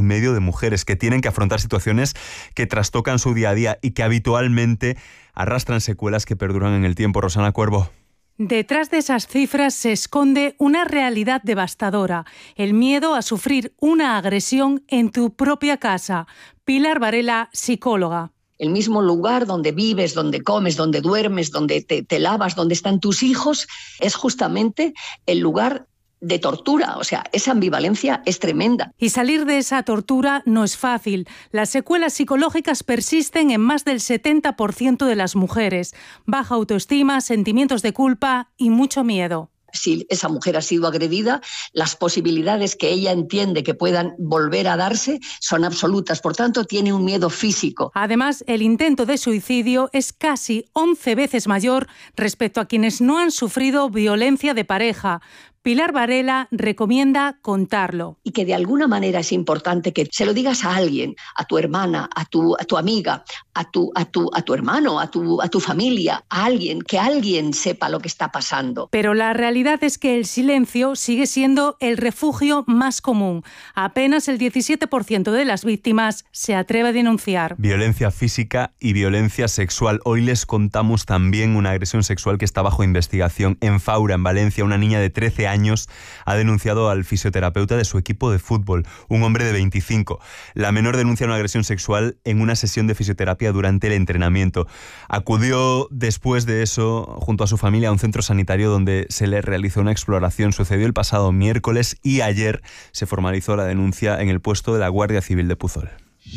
medio de mujeres que tienen que afrontar situaciones que trastocan su día a día y que habitualmente arrastran secuelas que perduran en el tiempo. Rosana Cuervo. Detrás de esas cifras se esconde una realidad devastadora, el miedo a sufrir una agresión en tu propia casa. Pilar Varela, psicóloga. El mismo lugar donde vives, donde comes, donde duermes, donde te lavas, donde están tus hijos, es justamente el lugar de tortura. O sea, esa ambivalencia es tremenda. Y salir de esa tortura no es fácil. Las secuelas psicológicas persisten en más del 70% de las mujeres. Baja autoestima, sentimientos de culpa y mucho miedo. Si esa mujer ha sido agredida, las posibilidades que ella entiende que puedan volver a darse son absolutas. Por tanto, tiene un miedo físico. Además, el intento de suicidio es casi 11 veces mayor respecto a quienes no han sufrido violencia de pareja. Pilar Varela recomienda contarlo. Y que de alguna manera es importante que se lo digas a alguien, a tu hermana, a tu amiga, a tu hermano, a tu familia, a alguien, que alguien sepa lo que está pasando. Pero la realidad es que el silencio sigue siendo el refugio más común. Apenas el 17% de las víctimas se atreve a denunciar. Violencia física y violencia sexual. Hoy les contamos también una agresión sexual que está bajo investigación. En Faura, en Valencia, una niña de 13 años ha denunciado al fisioterapeuta de su equipo de fútbol, un hombre de 25. La menor denuncia una agresión sexual en una sesión de fisioterapia durante el entrenamiento. Acudió después de eso, junto a su familia, a un centro sanitario donde se le realizó una exploración. Sucedió el pasado miércoles y ayer se formalizó la denuncia en el puesto de la Guardia Civil de Puzol.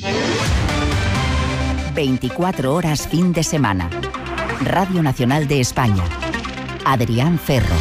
24 horas fin de semana. Radio Nacional de España. Adrián Ferro.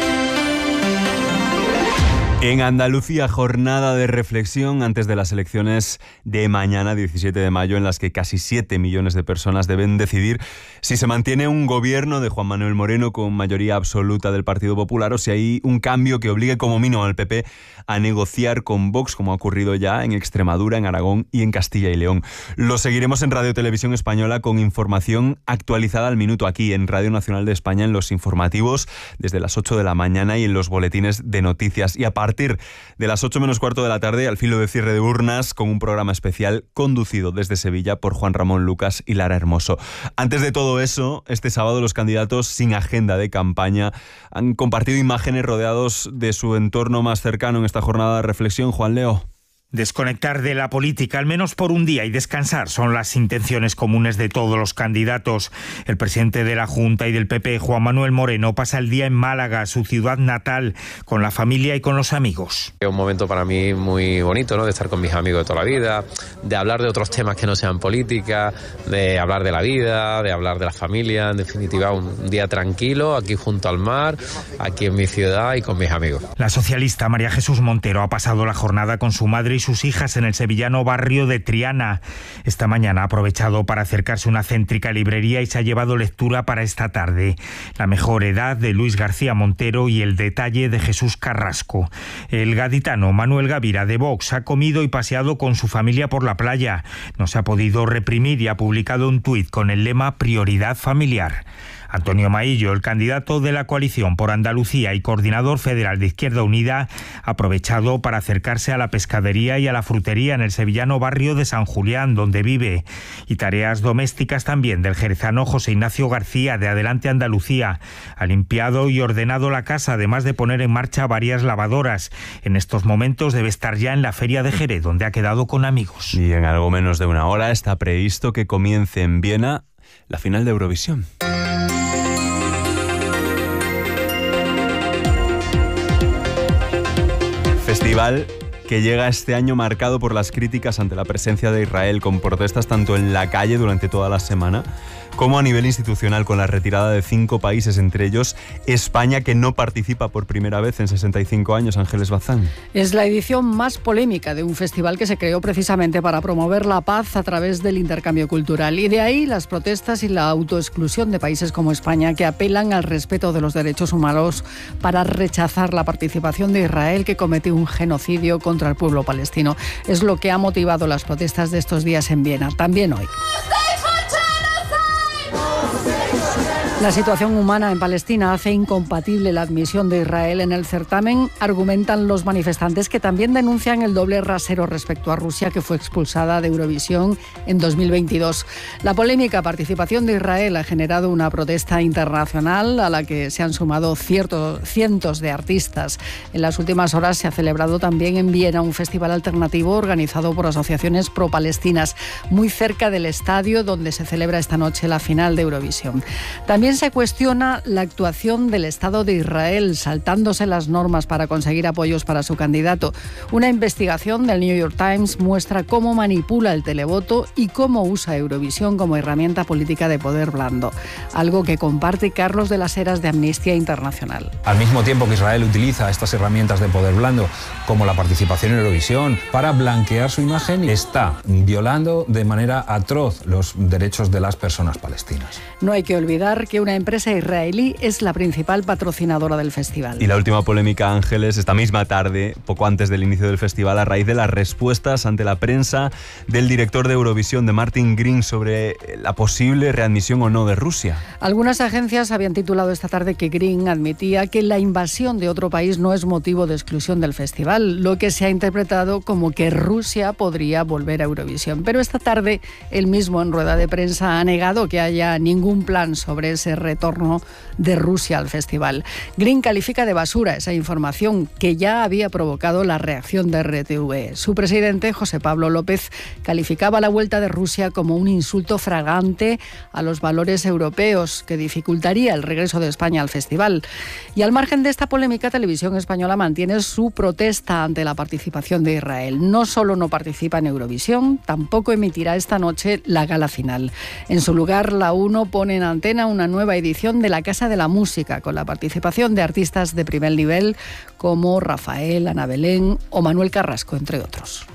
En Andalucía, jornada de reflexión antes de las elecciones de mañana, 17 de mayo, en las que casi 7 millones de personas deben decidir si se mantiene un gobierno de Juan Manuel Moreno con mayoría absoluta del Partido Popular o si hay un cambio que obligue como mínimo al PP a negociar con Vox, como ha ocurrido ya en Extremadura, en Aragón y en Castilla y León. Lo seguiremos en Radio Televisión Española con información actualizada al minuto aquí en Radio Nacional de España, en los informativos desde las 8 de la mañana y en los boletines de noticias. Y a partir de las 8 menos cuarto de la tarde, al filo de cierre de urnas, con un programa especial conducido desde Sevilla por Juan Ramón Lucas y Lara Hermoso. Antes de todo eso, este sábado los candidatos sin agenda de campaña han compartido imágenes rodeados de su entorno más cercano en esta jornada de reflexión. Juan Leo. Desconectar de la política, al menos por un día, y descansar son las intenciones comunes de todos los candidatos. El presidente de la Junta y del PP, Juan Manuel Moreno, pasa el día en Málaga, su ciudad natal, con la familia y con los amigos. Es un momento para mí muy bonito, ¿no? De estar con mis amigos de toda la vida, de hablar de otros temas que no sean política, de hablar de la vida, de hablar de la familia. En definitiva, un día tranquilo, aquí junto al mar, aquí en mi ciudad y con mis amigos. La socialista María Jesús Montero ha pasado la jornada con su madre y sus hijas en el sevillano barrio de Triana. Esta mañana ha aprovechado para acercarse a una céntrica librería y se ha llevado lectura para esta tarde. La mejor edad de Luis García Montero y El detalle de Jesús Carrasco. El gaditano Manuel Gavira de Vox ha comido y paseado con su familia por la playa. No se ha podido reprimir y ha publicado un tuit con el lema Prioridad familiar. Antonio Maillo, el candidato de la coalición por Andalucía y coordinador federal de Izquierda Unida, ha aprovechado para acercarse a la pescadería y a la frutería en el sevillano barrio de San Julián, donde vive, y tareas domésticas también del jerezano José Ignacio García, de Adelante Andalucía. Ha limpiado y ordenado la casa, además de poner en marcha varias lavadoras. En estos momentos debe estar ya en la Feria de Jerez, donde ha quedado con amigos. Y en algo menos de una hora está previsto que comience en Viena la final de Eurovisión. Festival que llega este año marcado por las críticas ante la presencia de Israel, con protestas tanto en la calle durante toda la semana como a nivel institucional, con la retirada de 5 países, entre ellos España, que no participa por primera vez en 65 años. Ángeles Bazán. Es la edición más polémica de un festival que se creó precisamente para promover la paz a través del intercambio cultural. Y de ahí las protestas y la autoexclusión de países como España, que apelan al respeto de los derechos humanos para rechazar la participación de Israel, que cometió un genocidio contra el pueblo palestino. Es lo que ha motivado las protestas de estos días en Viena, también hoy. La situación humana en Palestina hace incompatible la admisión de Israel en el certamen, argumentan los manifestantes, que también denuncian el doble rasero respecto a Rusia, que fue expulsada de Eurovisión en 2022. La polémica participación de Israel ha generado una protesta internacional a la que se han sumado cientos de artistas. En las últimas horas se ha celebrado también en Viena un festival alternativo organizado por asociaciones pro-palestinas, muy cerca del estadio donde se celebra esta noche la final de Eurovisión. También se cuestiona la actuación del Estado de Israel, saltándose las normas para conseguir apoyos para su candidato. Una investigación del New York Times muestra cómo manipula el televoto y cómo usa Eurovisión como herramienta política de poder blando, algo que comparte Carlos de las Heras de Amnistía Internacional. Al mismo tiempo que Israel utiliza estas herramientas de poder blando, como la participación en Eurovisión, para blanquear su imagen, está violando de manera atroz los derechos de las personas palestinas. No hay que olvidar que una empresa israelí es la principal patrocinadora del festival. Y la última polémica, Ángeles, esta misma tarde, poco antes del inicio del festival, a raíz de las respuestas ante la prensa del director de Eurovisión, de Martin Green, sobre la posible readmisión o no de Rusia. Algunas agencias habían titulado esta tarde que Green admitía que la invasión de otro país no es motivo de exclusión del festival, lo que se ha interpretado como que Rusia podría volver a Eurovisión. Pero esta tarde, él mismo en rueda de prensa ha negado que haya ningún plan sobre ese retorno de Rusia al festival. Green califica de basura esa información que ya había provocado la reacción de RTV. Su presidente, José Pablo López, calificaba la vuelta de Rusia como un insulto fragante a los valores europeos que dificultaría el regreso de España al festival. Y al margen de esta polémica, Televisión Española mantiene su protesta ante la participación de Israel. No solo no participa en Eurovisión, tampoco emitirá esta noche la gala final. En su lugar, la 1 pone en antena una nueva edición de La Casa de la Música, con la participación de artistas de primer nivel como Rafael, Ana Belén o Manuel Carrasco, entre otros.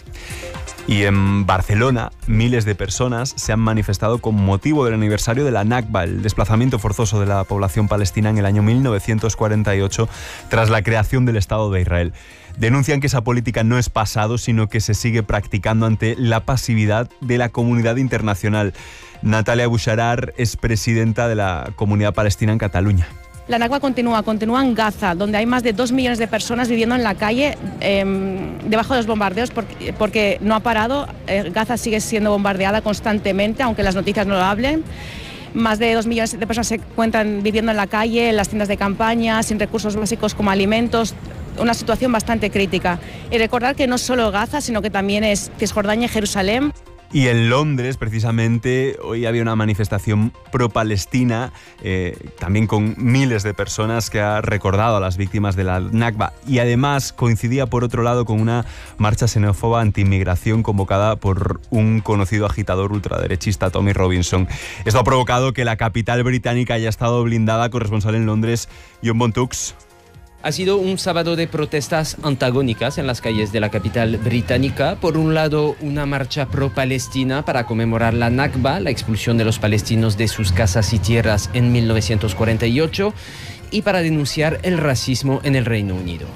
Y en Barcelona, miles de personas se han manifestado con motivo del aniversario de la Nakba, el desplazamiento forzoso de la población palestina en el año 1948, tras la creación del Estado de Israel. Denuncian que esa política no es pasado, sino que se sigue practicando ante la pasividad de la comunidad internacional. Natalia Boucharar es presidenta de la comunidad palestina en Cataluña. La Nakba continúa en Gaza, donde hay más de 2 millones de personas viviendo en la calle debajo de los bombardeos porque no ha parado. Gaza sigue siendo bombardeada constantemente, aunque las noticias no lo hablen. Más de 2 millones de personas se encuentran viviendo en la calle, en las tiendas de campaña, sin recursos básicos como alimentos. Una situación bastante crítica. Y recordar que no solo Gaza, sino que también es Cisjordania y Jerusalén. Y en Londres, precisamente, hoy había una manifestación pro-palestina, también con miles de personas, que ha recordado a las víctimas de la Nakba. Y además coincidía, por otro lado, con una marcha xenófoba anti-inmigración convocada por un conocido agitador ultraderechista, Tommy Robinson. Esto ha provocado que la capital británica haya estado blindada. Corresponsal en Londres, John Bontux. Ha sido un sábado de protestas antagónicas en las calles de la capital británica. Por un lado, una marcha pro-palestina para conmemorar la Nakba, la expulsión de los palestinos de sus casas y tierras en 1948, y para denunciar el racismo en el Reino Unido.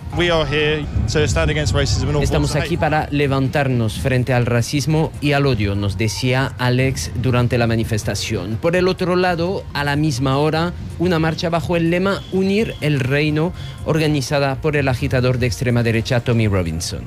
Estamos aquí para levantarnos frente al racismo y al odio, nos decía Alex durante la manifestación. Por el otro lado, a la misma hora, una marcha bajo el lema Unir el Reino, organizada por el agitador de extrema derecha Tommy Robinson.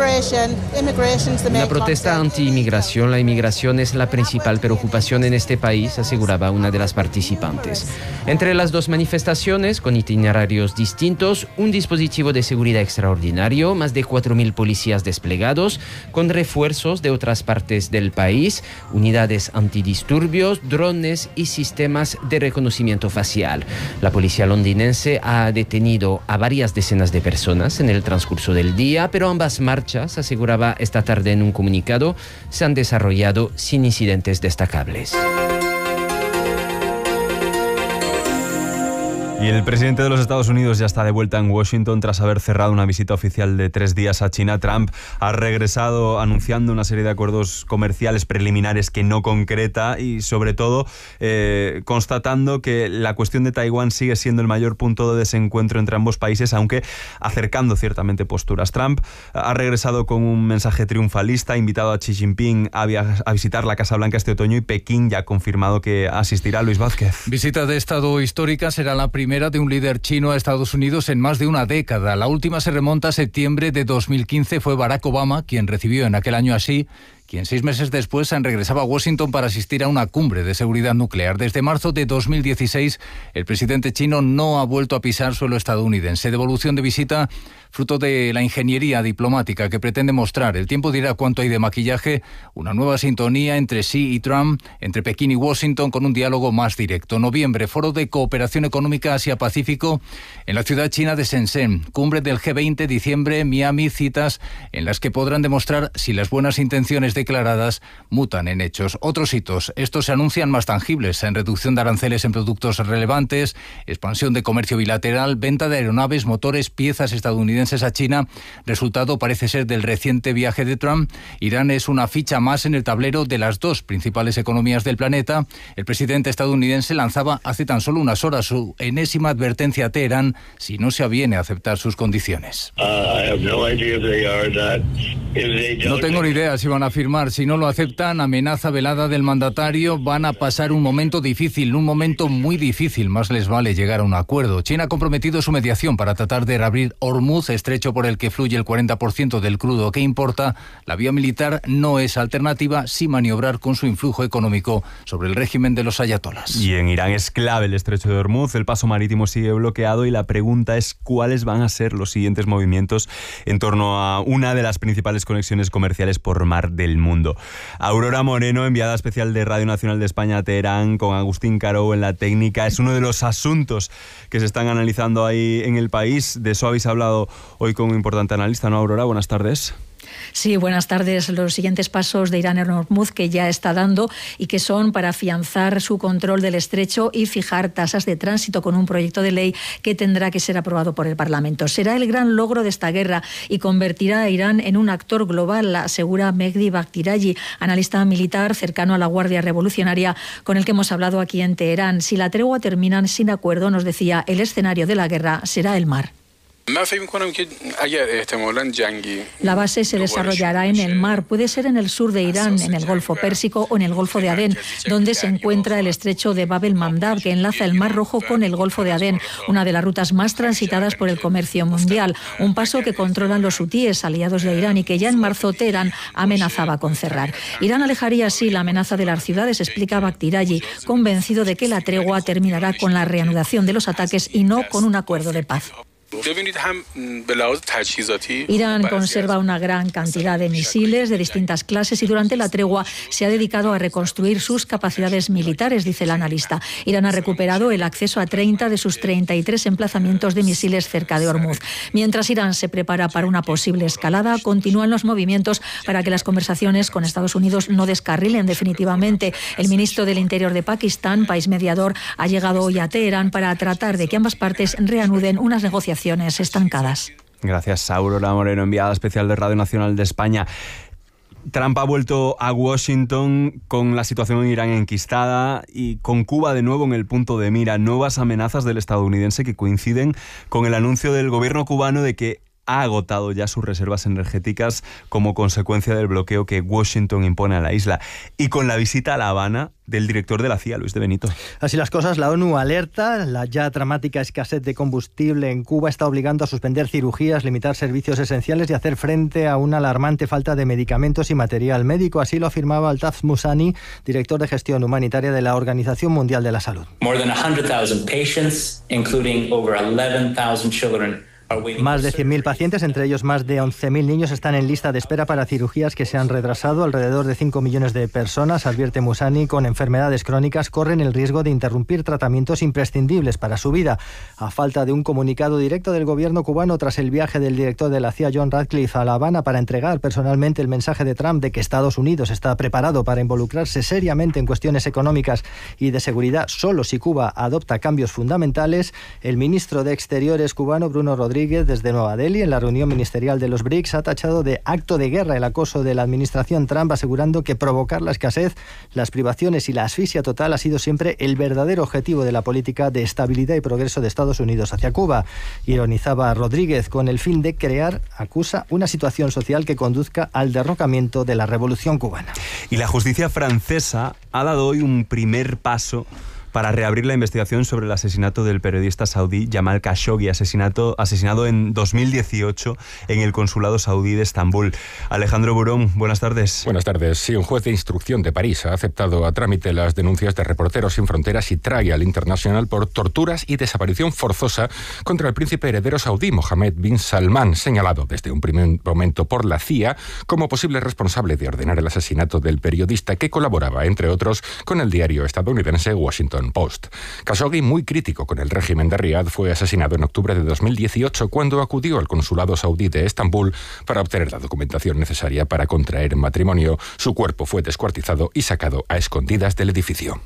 La protesta anti-inmigración, la inmigración es la principal preocupación en este país, aseguraba una de las participantes. Entre las dos manifestaciones, con itinerarios distintos, un dispositivo de seguridad extraordinario, más de 4.000 policías desplegados, con refuerzos de otras partes del país, unidades antidisturbios, drones y sistemas de reconocimiento facial. La policía londinense ha detenido a varias decenas de personas en el transcurso del día, pero ambas marchas, aseguraba esta tarde en un comunicado, se han desarrollado sin incidentes destacables. Y el presidente de los Estados Unidos ya está de vuelta en Washington tras haber cerrado una visita oficial de 3 días a China. Trump ha regresado anunciando una serie de acuerdos comerciales preliminares que no concreta y, sobre todo, constatando que la cuestión de Taiwán sigue siendo el mayor punto de desencuentro entre ambos países, aunque acercando ciertamente posturas. Trump ha regresado con un mensaje triunfalista, ha invitado a Xi Jinping a visitar la Casa Blanca este otoño y Pekín ya ha confirmado que asistirá. Luis Vázquez. Visita de Estado histórica, será la primera de un líder chino a Estados Unidos en más de una década. La última se remonta a septiembre de 2015. Fue Barack Obama quien recibió en aquel año a Xi, quien 6 meses después regresaba a Washington para asistir a una cumbre de seguridad nuclear. Desde marzo de 2016, el presidente chino no ha vuelto a pisar suelo estadounidense. Devolución de visita fruto de la ingeniería diplomática que pretende mostrar. El tiempo dirá cuánto hay de maquillaje, una nueva sintonía entre Xi y Trump, entre Pekín y Washington, con un diálogo más directo. Noviembre, Foro de Cooperación Económica Asia-Pacífico en la ciudad china de Shenzhen. Cumbre del G20, diciembre, Miami, citas en las que podrán demostrar si las buenas intenciones declaradas mutan en hechos. Otros hitos, estos se anuncian más tangibles, en reducción de aranceles en productos relevantes, expansión de comercio bilateral, venta de aeronaves, motores, piezas estadounidenses a China. Resultado parece ser del reciente viaje de Trump. Irán es una ficha más en el tablero de las dos principales economías del planeta. El presidente estadounidense lanzaba hace tan solo unas horas su enésima advertencia a Teherán si no se aviene a aceptar sus condiciones. No tengo ni idea si van a firmar. Si no lo aceptan, amenaza velada del mandatario, van a pasar un momento difícil, un momento muy difícil. Más les vale llegar a un acuerdo. China ha comprometido su mediación para tratar de reabrir Hormuz, estrecho por el que fluye el 40% del crudo que importa. La vía militar no es alternativa, sin maniobrar con su influjo económico sobre el régimen de los ayatolás. Y en Irán es clave el estrecho de Hormuz, el paso marítimo sigue bloqueado y la pregunta es cuáles van a ser los siguientes movimientos en torno a una de las principales conexiones comerciales por mar del mundo. Aurora Moreno, enviada especial de Radio Nacional de España a Teherán, con Agustín Carou en la técnica. Es uno de los asuntos que se están analizando ahí en el país. De eso habéis hablado hoy con un importante analista, ¿no, Aurora? Buenas tardes. Sí, buenas tardes. Los siguientes pasos de Irán en Hormuz que ya está dando y que son para afianzar su control del estrecho y fijar tasas de tránsito con un proyecto de ley que tendrá que ser aprobado por el Parlamento. Será el gran logro de esta guerra y convertirá a Irán en un actor global, asegura Mehdi Bakhtiari, analista militar cercano a la Guardia Revolucionaria con el que hemos hablado aquí en Teherán. Si la tregua termina sin acuerdo, nos decía, el escenario de la guerra será el mar. La base se desarrollará en el mar, puede ser en el sur de Irán, en el Golfo Pérsico o en el Golfo de Adén, donde se encuentra el estrecho de Bab el-Mandab, que enlaza el Mar Rojo con el Golfo de Adén, una de las rutas más transitadas por el comercio mundial, un paso que controlan los hutíes, aliados de Irán, y que ya en marzo Teherán amenazaba con cerrar. Irán alejaría así la amenaza de las ciudades, explica Bakhtiari, convencido de que la tregua terminará con la reanudación de los ataques y no con un acuerdo de paz. Irán conserva una gran cantidad de misiles de distintas clases y durante la tregua se ha dedicado a reconstruir sus capacidades militares, dice el analista. Irán ha recuperado el acceso a 30 de sus 33 emplazamientos de misiles cerca de Hormuz. Mientras Irán se prepara para una posible escalada, continúan los movimientos para que las conversaciones con Estados Unidos no descarrilen definitivamente. El ministro del Interior de Pakistán, país mediador, ha llegado hoy a Teherán para tratar de que ambas partes reanuden unas negociaciones estancadas. Gracias, Aurora Moreno, enviada especial de Radio Nacional de España. Trump ha vuelto a Washington con la situación en Irán enquistada y con Cuba de nuevo en el punto de mira. Nuevas amenazas del estadounidense que coinciden con el anuncio del gobierno cubano de que ha agotado ya sus reservas energéticas como consecuencia del bloqueo que Washington impone a la isla. Y con la visita a La Habana del director de la CIA, Luis de Benito. Así las cosas, la ONU alerta. La ya dramática escasez de combustible en Cuba está obligando a suspender cirugías, limitar servicios esenciales y hacer frente a una alarmante falta de medicamentos y material médico. Así lo afirmaba Altaf Musani, director de gestión humanitaria de la Organización Mundial de la Salud. More than 100,000 patients, including over 11,000 children, Más de 100.000 pacientes, entre ellos más de 11.000 niños, están en lista de espera para cirugías que se han retrasado. Alrededor de 5 millones de personas, advierte Musani, con enfermedades crónicas corren el riesgo de interrumpir tratamientos imprescindibles para su vida. A falta de un comunicado directo del gobierno cubano tras el viaje del director de la CIA, John Ratcliffe, a La Habana para entregar personalmente el mensaje de Trump de que Estados Unidos está preparado para involucrarse seriamente en cuestiones económicas y de seguridad solo si Cuba adopta cambios fundamentales, el ministro de Exteriores cubano, Bruno Rodríguez, desde Nueva Delhi, en la reunión ministerial de los BRICS, ha tachado de acto de guerra el acoso de la administración Trump, asegurando que provocar la escasez, las privaciones y la asfixia total ha sido siempre el verdadero objetivo de la política de estabilidad y progreso de Estados Unidos hacia Cuba. Ironizaba Rodríguez, con el fin de crear, acusa, una situación social que conduzca al derrocamiento de la revolución cubana. Y la justicia francesa ha dado hoy un primer paso para reabrir la investigación sobre el asesinato del periodista saudí Jamal Khashoggi, asesinado en 2018 en el consulado saudí de Estambul. Alejandro Burón, buenas tardes. Buenas tardes. Sí, un juez de instrucción de París ha aceptado a trámite las denuncias de Reporteros Sin Fronteras y Trial International por torturas y desaparición forzosa contra el príncipe heredero saudí Mohammed bin Salman, señalado desde un primer momento por la CIA como posible responsable de ordenar el asesinato del periodista que colaboraba, entre otros, con el diario estadounidense Washington Post. Khashoggi, muy crítico con el régimen de Riad, fue asesinado en octubre de 2018 cuando acudió al consulado saudí de Estambul para obtener la documentación necesaria para contraer matrimonio. Su cuerpo fue descuartizado y sacado a escondidas del edificio.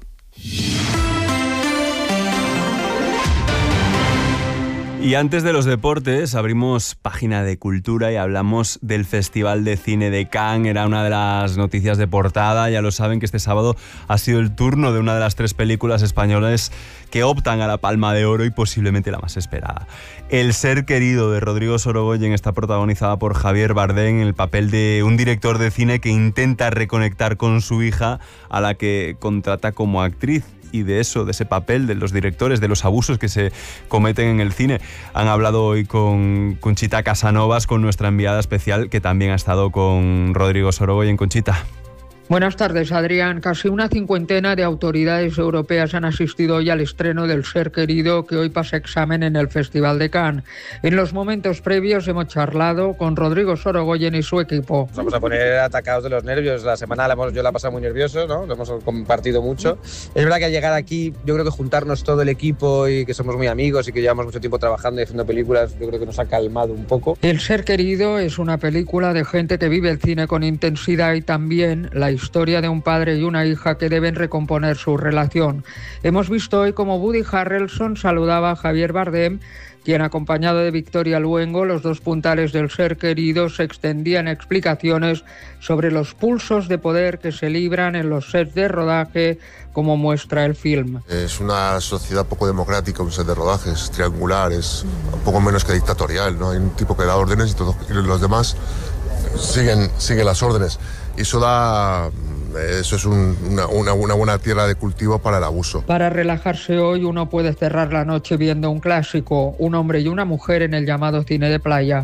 Y antes de los deportes, abrimos página de cultura y hablamos del Festival de Cine de Cannes. Era una de las noticias de portada. Ya lo saben que este sábado ha sido el turno de una de las 3 películas españolas que optan a la Palma de Oro y posiblemente la más esperada. El ser querido de Rodrigo Sorogoyen está protagonizada por Javier Bardem en el papel de un director de cine que intenta reconectar con su hija, a la que contrata como actriz. Y de eso, de ese papel, de los directores, de los abusos que se cometen en el cine. Han hablado hoy con Conchita Casanovas, con nuestra enviada especial, que también ha estado con Rodrigo Sorogoyen. Conchita. Buenas tardes, Adrián. Casi una cincuentena de autoridades europeas han asistido hoy al estreno del Ser querido, que hoy pasa examen en el Festival de Cannes. En los momentos previos hemos charlado con Rodrigo Sorogoyen y su equipo. Nos vamos a poner atacados de los nervios. La semana yo la he pasado muy nervioso, ¿no? Lo hemos compartido mucho. Es verdad que al llegar aquí, yo creo que juntarnos todo el equipo y que somos muy amigos y que llevamos mucho tiempo trabajando y haciendo películas, yo creo que nos ha calmado un poco. El Ser querido es una película de gente que vive el cine con intensidad y también la historia de un padre y una hija que deben recomponer su relación. Hemos visto hoy cómo Woody Harrelson saludaba a Javier Bardem, quien, acompañado de Victoria Luengo, los dos puntales del Ser querido, se extendían explicaciones sobre los pulsos de poder que se libran en los sets de rodaje, como muestra el film. Es una sociedad poco democrática, un set de rodaje, es triangular, es un poco menos que dictatorial, ¿no? Hay un tipo que da órdenes y los demás siguen las órdenes. Y eso es una buena tierra de cultivo para el abuso. Para relajarse hoy uno puede cerrar la noche viendo un clásico, un hombre y una mujer en el llamado cine de playa.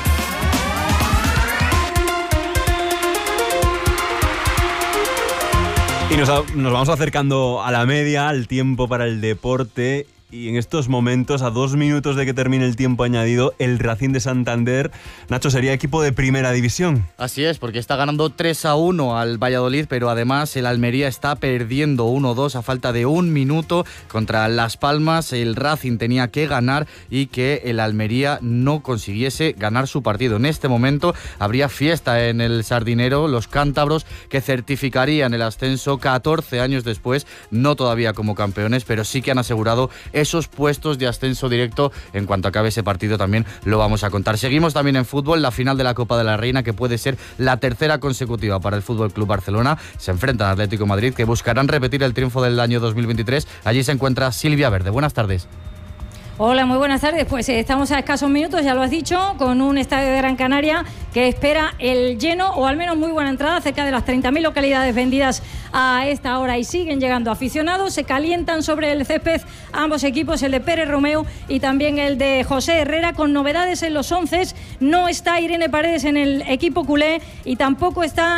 Y nos vamos acercando a la media, al tiempo para el deporte. Y en estos momentos, a 2 minutos de que termine el tiempo añadido, el Racing de Santander, Nacho, sería equipo de primera división. Así es, porque está ganando 3-1 al Valladolid, pero además el Almería está perdiendo 1-2 a falta de 1 minuto contra Las Palmas. El Racing tenía que ganar y que el Almería no consiguiese ganar su partido. En este momento habría fiesta en el Sardinero, los cántabros que certificarían el ascenso 14 años después, no todavía como campeones, pero sí que han asegurado esos puestos de ascenso directo. En cuanto acabe ese partido también lo vamos a contar. Seguimos también en fútbol, la final de la Copa de la Reina, que puede ser la tercera consecutiva para el FC Barcelona. Se enfrenta al Atlético de Madrid, que buscarán repetir el triunfo del año 2023. Allí se encuentra Silvia Verde. Buenas tardes. Hola, muy buenas tardes. Pues estamos a escasos minutos, ya lo has dicho, con un estadio de Gran Canaria que espera el lleno, o al menos muy buena entrada, cerca de las 30.000 localidades vendidas a esta hora, y siguen llegando aficionados. Se calientan sobre el césped ambos equipos, el de Pérez Romeu y también el de José Herrera, con novedades en los 11. No está Irene Paredes en el equipo culé y tampoco está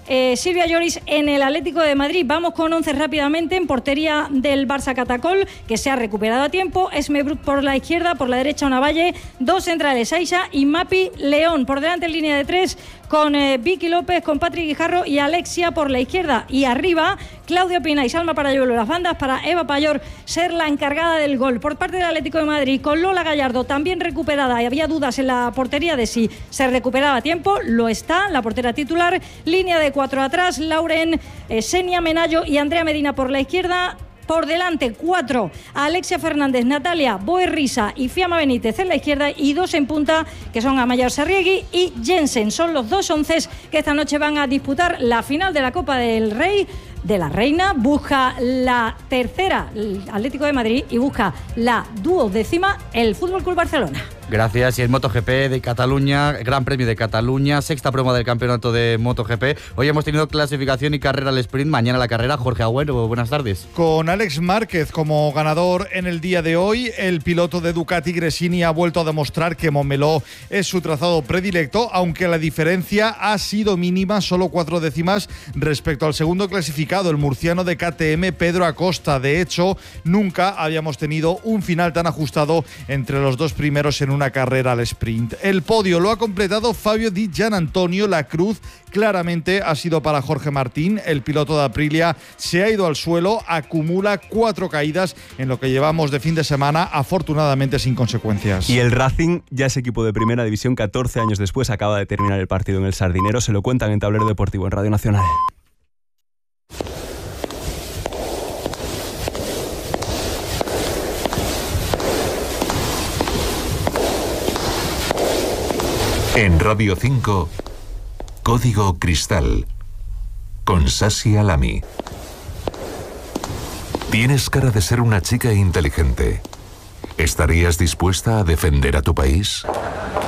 Silvia Lloris en el Atlético de Madrid. Vamos con 11 rápidamente. En portería del Barça Catacol, que se ha recuperado a tiempo. Esme Brut por la izquierda, por la derecha Onavalle, 2 centrales, Aisha y Mapi León. Por delante en línea de 3 con Vicky López, con Patrick Guijarro y Alexia por la izquierda. Y arriba, Claudia Pina y Salma Parayuelo las bandas, para Eva Payor ser la encargada del gol. Por parte del Atlético de Madrid, con Lola Gallardo también recuperada, y había dudas en la portería de si se recuperaba a tiempo. Lo está, la portera titular. Línea de 4 atrás, Lauren, Senia Menayo y Andrea Medina por la izquierda. Por delante, 4, Alexia Fernández, Natalia Boerrisa y Fiamma Benítez en la izquierda, y 2 en punta, que son Amayor Sarriegui y Jensen. Son los 2 onces que esta noche van a disputar la final de la Copa del Rey, de la Reina. Busca la tercera el Atlético de Madrid y busca la 12ª el Fútbol Club Barcelona. Gracias. Y el MotoGP de Cataluña, Gran Premio de Cataluña, 6ª prueba del campeonato de MotoGP. Hoy hemos tenido clasificación y carrera al sprint, mañana la carrera. Jorge Agüero, buenas tardes. Con Alex Márquez como ganador en el día de hoy, el piloto de Ducati Gresini ha vuelto a demostrar que Montmeló es su trazado predilecto, aunque la diferencia ha sido mínima, solo 4 décimas respecto al segundo clasificado, el murciano de KTM, Pedro Acosta. De hecho, nunca habíamos tenido un final tan ajustado entre los 2 primeros en una carrera al sprint. El podio lo ha completado Fabio Di Gianantonio. La cruz claramente ha sido para Jorge Martín. El piloto de Aprilia se ha ido al suelo, acumula 4 caídas en lo que llevamos de fin de semana, afortunadamente sin consecuencias. Y el Racing ya es equipo de primera división 14 años después, acaba de terminar el partido en el Sardinero. Se lo cuentan en Tablero Deportivo en Radio Nacional. En Radio 5, Código Cristal, con Sasi Alami. Tienes cara de ser una chica inteligente. ¿Estarías dispuesta a defender a tu país?